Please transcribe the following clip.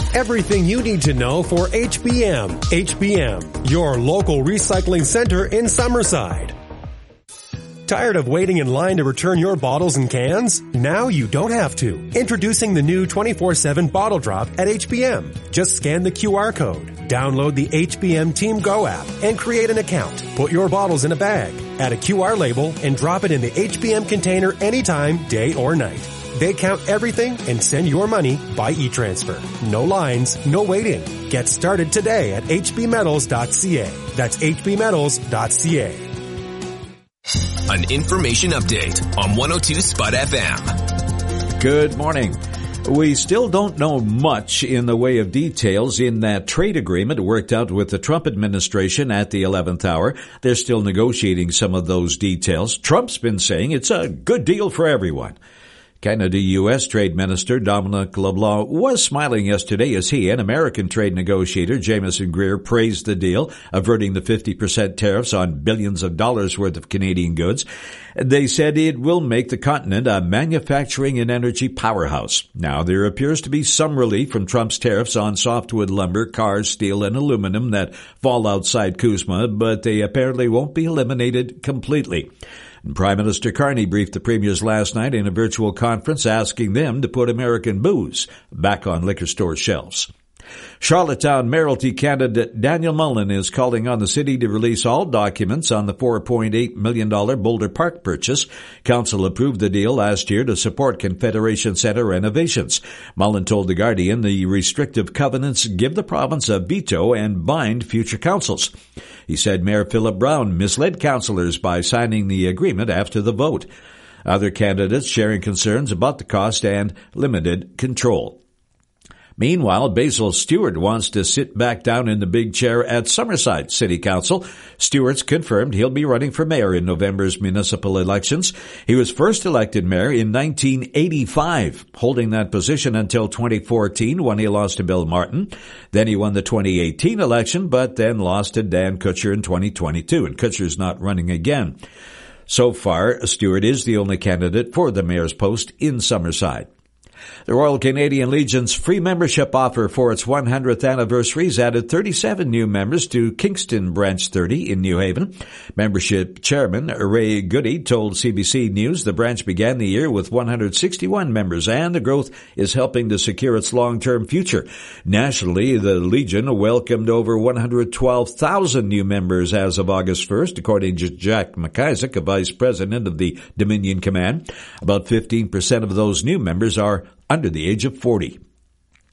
Everything you need to know for HBM. HBM, your local recycling center in Summerside. Tired of waiting in line to return your bottles and cans? Now you don't have to. Introducing the new 24/7 Bottle Drop at HBM. Just scan the QR code, download the HBM Team Go app, and create an account. Put your bottles in a bag, add a QR label, and drop it in the HBM container anytime, day or night. They count everything and send your money by e-transfer. No lines, no waiting. Get started today at hbmetals.ca. That's hbmetals.ca. An information update on 102 Spot FM. Good morning. We still don't know much in the way of details in that trade agreement worked out with the Trump administration at the 11th hour. They're still negotiating some of those details. Trump's been saying it's a good deal for everyone. Canada-U.S. Trade Minister Dominic LeBlanc was smiling yesterday as he and American trade negotiator Jamieson Greer praised the deal, averting the 50% tariffs on billions of dollars worth of Canadian goods. They said it will make the continent a manufacturing and energy powerhouse. Now, there appears to be some relief from Trump's tariffs on softwood lumber, cars, steel, and aluminum that fall outside CUSMA, but they apparently won't be eliminated completely. Prime Minister Carney briefed the premiers last night in a virtual conference asking them to put American booze back on liquor store shelves. Charlottetown Mayoralty candidate Daniel Mullen is calling on the city to release all documents on the $4.8 million Boulder Park purchase. Council approved the deal last year to support Confederation Center renovations. Mullen told The Guardian the restrictive covenants give the province a veto and bind future councils. He said Mayor Philip Brown misled councillors by signing the agreement after the vote. Other candidates sharing concerns about the cost and limited control. Meanwhile, Basil Stewart wants to sit back down in the big chair at Summerside City Council. Stewart's confirmed he'll be running for mayor in November's municipal elections. He was first elected mayor in 1985, holding that position until 2014 when he lost to Bill Martin. Then he won the 2018 election, but then lost to Dan Kutcher in 2022, and Kutcher's not running again. So far, Stewart is the only candidate for the mayor's post in Summerside. The Royal Canadian Legion's free membership offer for its 100th anniversary has added 37 new members to Kingston Branch 30 in New Haven. Membership chairman Ray Goody told CBC News the branch began the year with 161 members, and the growth is helping to secure its long-term future. Nationally, the Legion welcomed over 112,000 new members as of August 1st, according to Jack McIsaac, a vice president of the Dominion Command. About 15% of those new members are under the age of 40.